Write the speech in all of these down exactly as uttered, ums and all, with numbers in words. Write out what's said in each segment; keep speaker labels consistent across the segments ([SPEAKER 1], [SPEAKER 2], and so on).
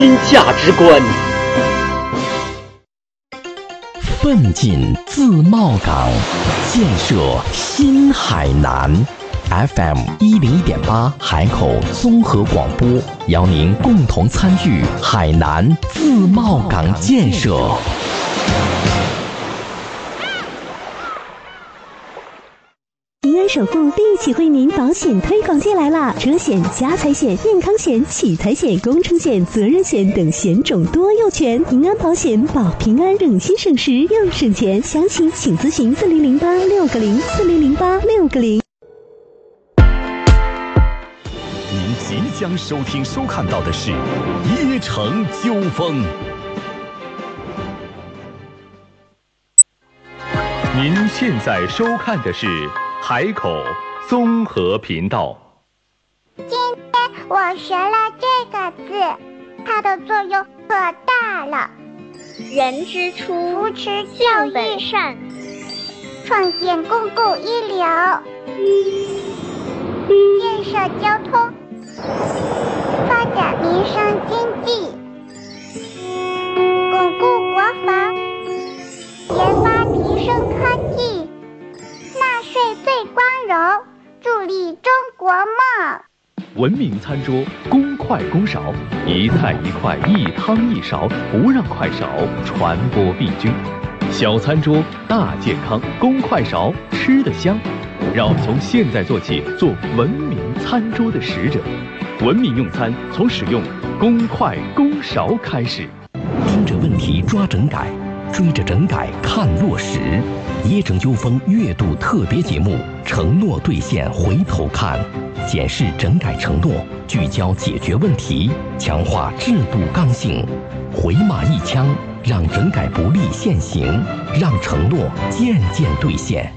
[SPEAKER 1] 价值观。
[SPEAKER 2] 奋进自贸港，建设新海南。F M 一零一点八海口综合广播，邀您共同参与海南自贸港建设。
[SPEAKER 3] 平安守护立体惠民保险推广季来啦！车险、家财险、健康险、喜财险、工程险、责任险等险种多又全，平安保险保平安，省心省时又省钱。详情请咨询四零零八六个零四零零八六个零。
[SPEAKER 2] 您即将收听收看到的是椰城纠纷。
[SPEAKER 4] 您现在收看的是海口综合频道。
[SPEAKER 5] 今天我学了这个字，它的作用可大了。
[SPEAKER 6] 人之初，
[SPEAKER 5] 扶持教育
[SPEAKER 6] 本善，
[SPEAKER 5] 创建公共医疗，建设交通，发展民生经济，巩固国防，研发提升科技，纳税最光荣，助力中国梦。
[SPEAKER 4] 文明餐桌，公筷公勺，一菜一块，一汤一勺，不让快勺传播病菌。小餐桌，大健康，公筷勺，吃得香。让我们从现在做起，做文明餐桌的使者。文明用餐，从使用公筷公勺开始。
[SPEAKER 2] 盯着问题抓整改，追着整改看落实。椰城纠纷月度特别节目，承诺兑现回头看，检视整改承诺，聚焦解决问题，强化制度刚性，回马一枪，让整改不力现行，让承诺渐渐兑现。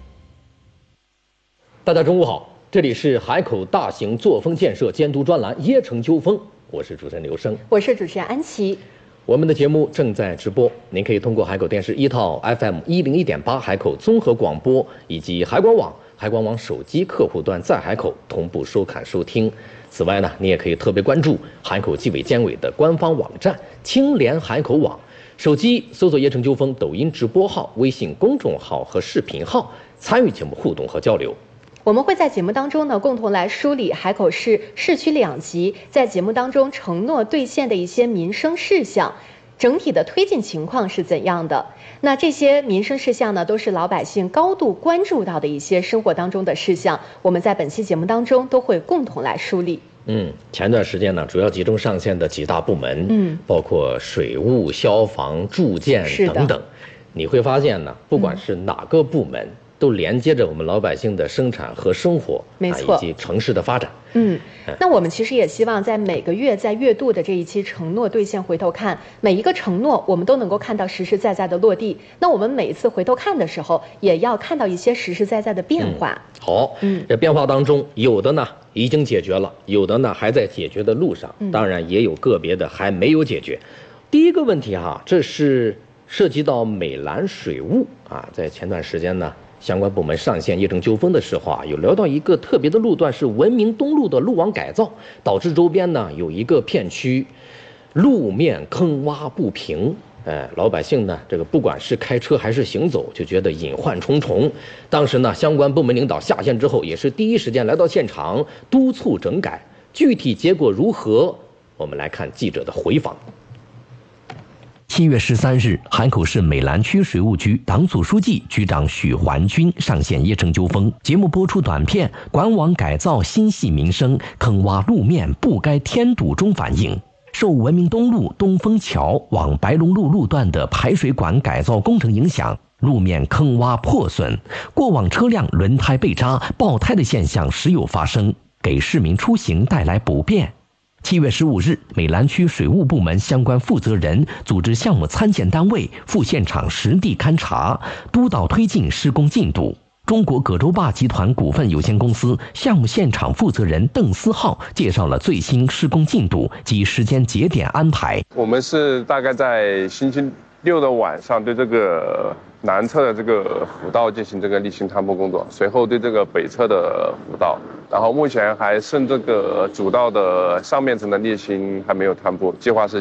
[SPEAKER 1] 大家中午好，这里是海口大型作风建设监督专栏椰城纠纷，我是主持人刘生，
[SPEAKER 7] 我是主持人安琪。
[SPEAKER 1] 我们的节目正在直播，您可以通过海口电视一套 F M 一零一点八海口综合广播以及海广网、海广网手机客户端在海口同步收看收听。此外呢，你也可以特别关注海口纪委监委的官方网站青联海口网，手机搜索椰城纠纷抖音直播号、微信公众号和视频号，参与节目互动和交流。
[SPEAKER 7] 我们会在节目当中呢，共同来梳理海口市市区两级在节目当中承诺兑现的一些民生事项，整体的推进情况是怎样的。那这些民生事项呢，都是老百姓高度关注到的一些生活当中的事项，我们在本期节目当中都会共同来梳理。
[SPEAKER 1] 嗯，前段时间呢，主要集中上线的几大部门，嗯，包括水务、消防、住建等等。你会发现呢，不管是哪个部门，嗯，都连接着我们老百姓的生产和生活，
[SPEAKER 7] 没错，
[SPEAKER 1] 啊，以及城市的发展。
[SPEAKER 7] 嗯，那我们其实也希望在每个月在月度的这一期承诺兑现回头看，每一个承诺我们都能够看到实实在在的落地。那我们每一次回头看的时候，也要看到一些实实在在的变化。
[SPEAKER 1] 嗯、好，嗯，这变化当中，有的呢已经解决了，有的呢还在解决的路上，当然也有个别的还没有解决。第一个问题哈，这是涉及到美兰水务啊，在前段时间呢，相关部门上线椰城纠纷的时候啊，有聊到一个特别的路段是文明东路的路网改造，导致周边呢有一个片区路面坑洼不平，哎，老百姓呢这个不管是开车还是行走，就觉得隐患重重。当时呢，相关部门领导下线之后，也是第一时间来到现场督促整改，具体结果如何？我们来看记者的回访。
[SPEAKER 2] 七月十三日，海口市美兰区水务局党组书记、局长许环军上线椰城纠纷节目播出短片，管网改造心系民生，坑洼路面不该添堵中反映，受文明东路东风桥往白龙路路段的排水管改造工程影响，路面坑洼破损，过往车辆轮胎被扎、爆胎的现象时有发生，给市民出行带来不便。七月十五日，美兰区水务部门相关负责人组织项目参建单位赴现场实地勘查，督导推进施工进度。中国葛洲坝集团股份有限公司项目现场负责人邓思浩介绍了最新施工进度及时间节点安排。
[SPEAKER 8] 我们是大概在星期六的晚上对这个南侧的这个辅道进行这个沥青摊铺工作，随后对这个北侧的辅道，然后目前还剩这个主道的上面层的沥青还没有摊铺，计划是